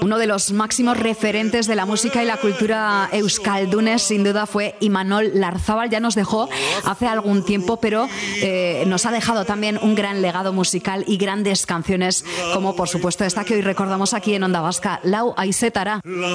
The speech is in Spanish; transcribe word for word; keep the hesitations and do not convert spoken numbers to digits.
Uno de los máximos referentes de la música y la cultura euskaldunes, sin duda, fue Imanol Larzábal. Ya nos dejó hace algún tiempo, pero eh, nos ha dejado también un gran legado musical y grandes canciones, como por supuesto esta que hoy recordamos aquí en Onda Vasca, Lau Aizetara.